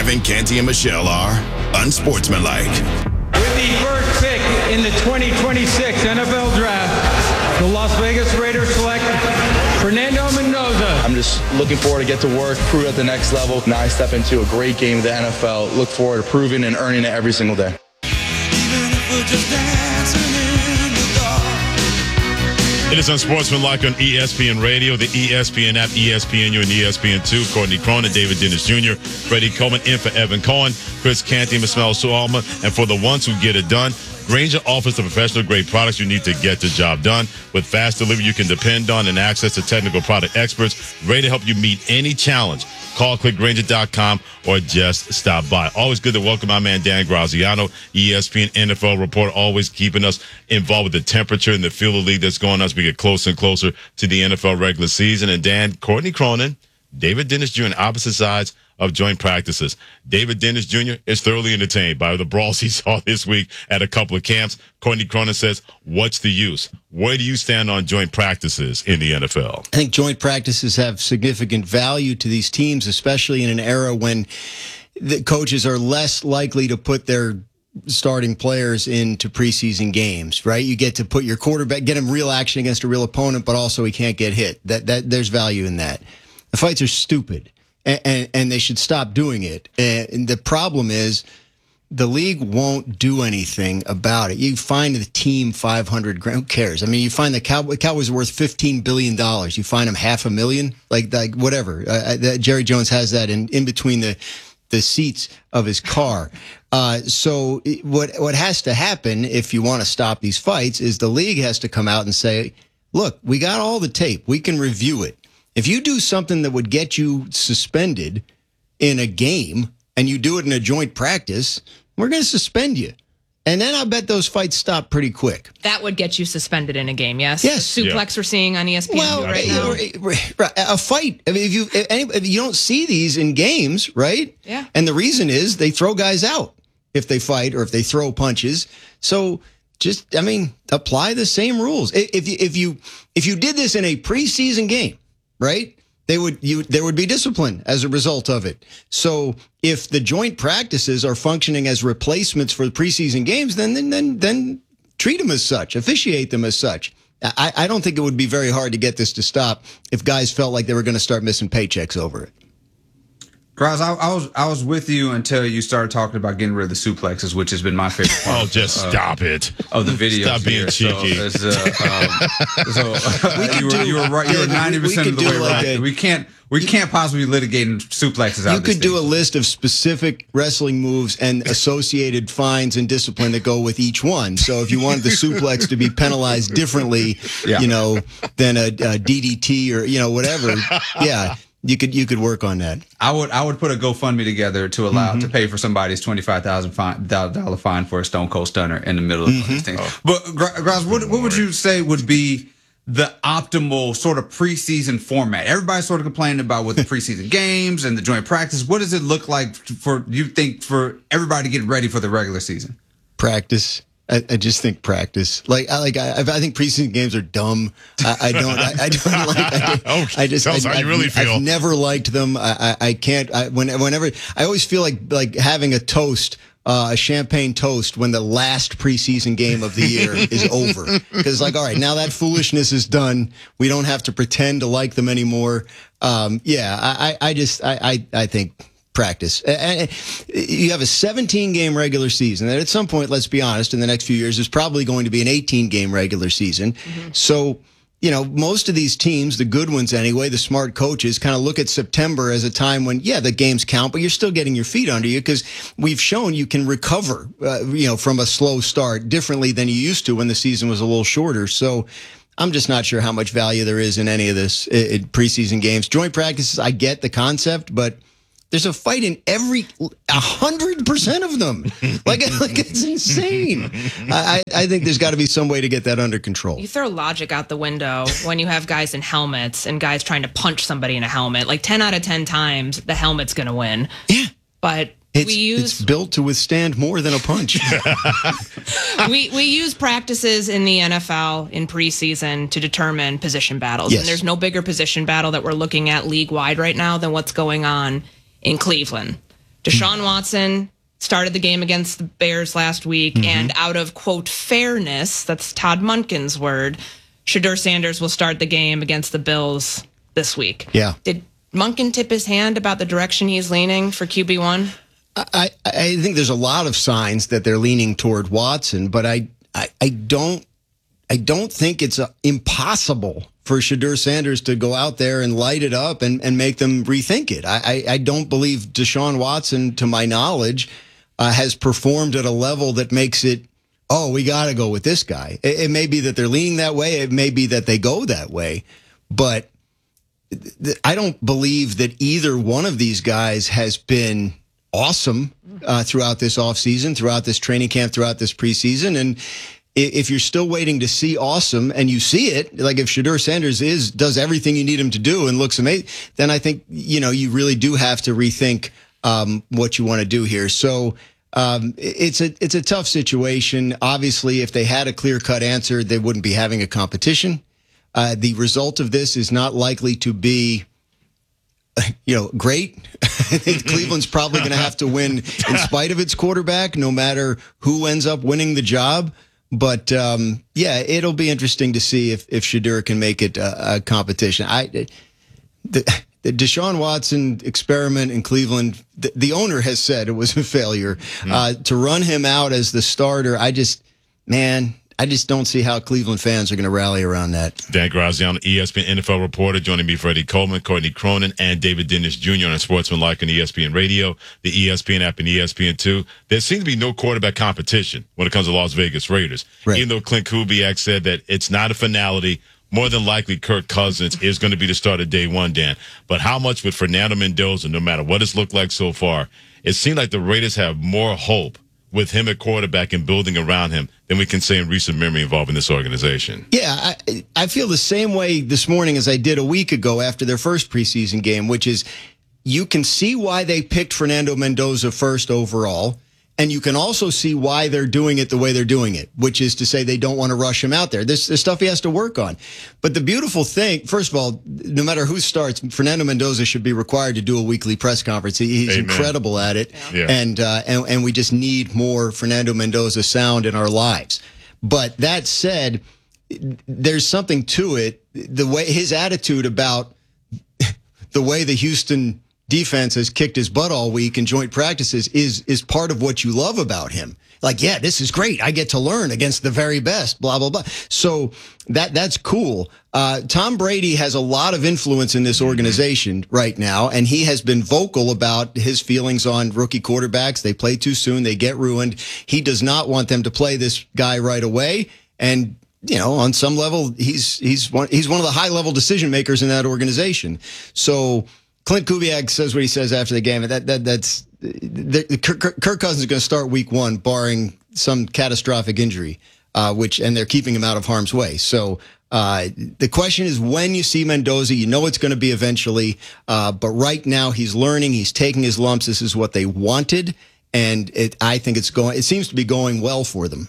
Evan, Canty, and Michelle are unsportsmanlike. With the first pick in the 2026 NFL Draft, the Las Vegas Raiders select Fernando Mendoza. I'm just looking forward to get to work, prove at the next level. Now I step into a great game of the NFL. Look forward to proving and earning it every single day. Even if we're just dancing in the dark. It is Unsportsmanlike on ESPN Radio, the ESPN app, ESPNU, and ESPN2. Courtney Cronin, David Dennis Jr., Freddie Coleman, in for Evan Cohen, Chris Canty, Michelle Sualma, and for the ones who get it done, Grainger offers the professional-grade products you need to get the job done. With fast delivery you can depend on and access to technical product experts ready to help you meet any challenge. Call clickgrainger.com or just stop by. Always good to welcome my man Dan Graziano, ESPN NFL reporter, always keeping us involved with the temperature and the feel of the league that's going on as we get closer and closer to the NFL regular season. And Dan, Courtney Cronin, David Dennis Jr. on opposite sides of joint practices. David Dennis Jr. is thoroughly entertained by the brawls he saw this week at a couple of camps. Courtney Cronin says, what's the use? Where do you stand on joint practices in the NFL? I think joint practices have significant value to these teams, especially in an era when the coaches are less likely to put their starting players into preseason games, right? You get to put your quarterback, get him real action against a real opponent, but also he can't get hit. That there's value in that. The fights are stupid. And they should stop doing it. And the problem is the league won't do anything about it. You find the team $500,000. Who cares? I mean, you find the Cowboys are worth $15 billion. You find them $500,000, like whatever. Jerry Jones has that in between the seats of his car. So what has to happen if you want to stop these fights is the league has to come out and say, look, we got all the tape. We can review it. If you do something that would get you suspended in a game and you do it in a joint practice, we're going to suspend you. And then I bet those fights stop pretty quick. That would get you suspended in a game, yes? Yes. The suplex we're seeing on ESPN right now. A fight. I mean, if you don't see these in games, right? Yeah. And the reason is they throw guys out if they fight or if they throw punches. So just, apply the same rules. If you did this in a preseason game, right? There would be discipline as a result of it. So if the joint practices are functioning as replacements for the preseason games, then treat them as such, officiate them as such. I don't think it would be very hard to get this to stop if guys felt like they were going to start missing paychecks over it. Graz, I was with you until you started talking about getting rid of the suplexes, which has been my favorite part. Oh, just stop it. Of the video. Stop being cheeky. You were right. You were 90% of the way right. We can't possibly litigate suplexes out. You could do a list of specific wrestling moves and associated fines and discipline that go with each one. So if you wanted the suplex to be penalized differently, than a DDT or whatever, yeah. You could work on that. I would put a GoFundMe together to allow to pay for somebody's $25,000 fine for a Stone Cold Stunner in the middle of these things. But Graz, what would you say would be the optimal sort of preseason format? Everybody's sort of complaining about with the preseason games and the joint practice. What does it look like for everybody to get ready for the regular season? Practice. I just think practice. I think preseason games are dumb. I don't like. I just. Tell us how you really feel. I've never liked them. I can't. Whenever I always feel like having a toast. A champagne toast when the last preseason game of the year is over. Because all right, now that foolishness is done. We don't have to pretend to like them anymore. I think practice. And you have a 17-game regular season. And at some point, let's be honest, in the next few years, there's probably going to be an 18-game regular season. So, most of these teams, the good ones anyway, the smart coaches, kind of look at September as a time when, the games count, but you're still getting your feet under you because we've shown you can recover, from a slow start differently than you used to when the season was a little shorter. So I'm just not sure how much value there is in any of this in preseason games. Joint practices, I get the concept, but there's a fight in 100% of them. Like it's insane. I think there's got to be some way to get that under control. You throw logic out the window when you have guys in helmets and guys trying to punch somebody in a helmet. Like 10 out of 10 times, the helmet's going to win. Yeah. But it's built to withstand more than a punch. we use practices in the NFL in preseason to determine position battles. Yes. And there's no bigger position battle that we're looking at league-wide right now than what's going on in Cleveland. Deshaun Watson started the game against the Bears last week, and out of, quote, fairness, that's Todd Monken's word, Shedeur Sanders will start the game against the Bills this week. Yeah. Did Monken tip his hand about the direction he's leaning for QB1? I think there's a lot of signs that they're leaning toward Watson, but I don't think it's impossible for Shedeur Sanders to go out there and light it up and make them rethink it. I don't believe Deshaun Watson, to my knowledge, has performed at a level that makes it, we got to go with this guy. It may be that they're leaning that way. It may be that they go that way. But I don't believe that either one of these guys has been awesome throughout this offseason, throughout this training camp, throughout this preseason. And if you're still waiting to see awesome and you see it, like if Shedeur Sanders does everything you need him to do and looks amazing, then I think, you really do have to rethink what you want to do here. So it's a tough situation. Obviously, if they had a clear-cut answer, they wouldn't be having a competition. The result of this is not likely to be, great. I think Cleveland's probably going to have to win in spite of its quarterback, no matter who ends up winning the job. But, it'll be interesting to see if Shedeur can make it a competition. The Deshaun Watson experiment in Cleveland, the owner has said it was a failure. To run him out as the starter, I just don't see how Cleveland fans are going to rally around that. Dan Graziano, ESPN NFL reporter, joining me, Freddie Coleman, Courtney Cronin, and David Dennis Jr. on Sportsmanlike on ESPN Radio, the ESPN app, and ESPN2. There seems to be no quarterback competition when it comes to Las Vegas Raiders. Right. Even though Clint Kubiak said that it's not a finality, more than likely Kirk Cousins is going to be the starter day one, Dan. But how much with Fernando Mendoza, no matter what it's looked like so far, it seems like the Raiders have more hope with him at quarterback and building around him than we can say in recent memory involving this organization. Yeah, I feel the same way this morning as I did a week ago after their first preseason game, which is you can see why they picked Fernando Mendoza first overall, and you can also see why they're doing it the way they're doing it, which is to say they don't want to rush him out there. There's stuff he has to work on. But the beautiful thing, first of all, no matter who starts, Fernando Mendoza should be required to do a weekly press conference. He's incredible at it. Yeah. And we just need more Fernando Mendoza sound in our lives. But that said, there's something to it. The way his attitude about the way the Houston defense has kicked his butt all week in joint practices is part of what you love about him. Like, yeah, this is great. I get to learn against the very best, blah, blah, blah. So that's cool. Tom Brady has a lot of influence in this organization right now, and he has been vocal about his feelings on rookie quarterbacks. They play too soon. They get ruined. He does not want them to play this guy right away. And on some level, he's one of the high-level decision makers in that organization. So Clint Kubiak says what he says after the game. That's Kirk Cousins is going to start week one, barring some catastrophic injury, and they're keeping him out of harm's way. So the question is when you see Mendoza, it's going to be eventually. But right now he's learning. He's taking his lumps. This is what they wanted, and I think it seems to be going well for them.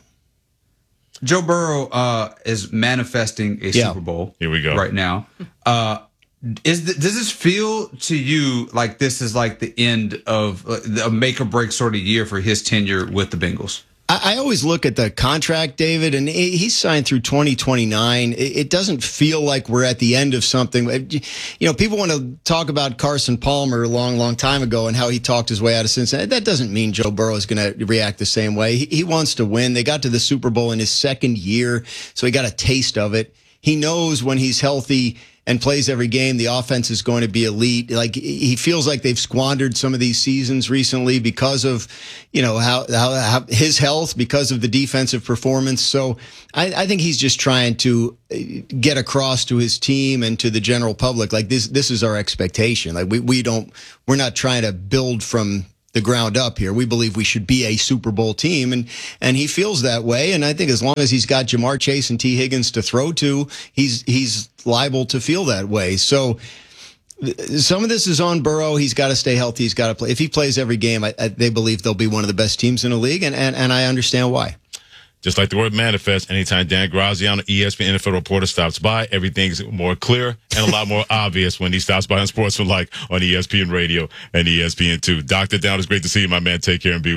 Joe Burrow is manifesting a Super Bowl. Here we go. Right now. Does this feel to you like this is like the end of a make or break sort of year for his tenure with the Bengals? I always look at the contract, David, and he's signed through 2029. It doesn't feel like we're at the end of something. People want to talk about Carson Palmer a long, long time ago and how he talked his way out of Cincinnati. That doesn't mean Joe Burrow is going to react the same way. He wants to win. They got to the Super Bowl in his second year, so he got a taste of it. He knows when he's healthy and plays every game, the offense is going to be elite. Like, he feels like they've squandered some of these seasons recently because of, how his health, because of the defensive performance. So I think he's just trying to get across to his team and to the general public. Like, this is our expectation. Like, we're not trying to build from the ground up here. We believe we should be a Super Bowl team, and he feels that way. And I think as long as he's got Jamar Chase and T. Higgins to throw to, he's liable to feel that way. So some of this is on Burrow. He's got to stay healthy. He's got to play. If he plays every game, they believe they'll be one of the best teams in the league, and I understand why. just like the word manifest, anytime Dan Graziano, ESPN NFL reporter, stops by, everything's more clear and a lot more obvious when he stops by on Sportsmanlike on ESPN Radio and ESPN2. Dr. Down, it's great to see you, my man. Take care and be well.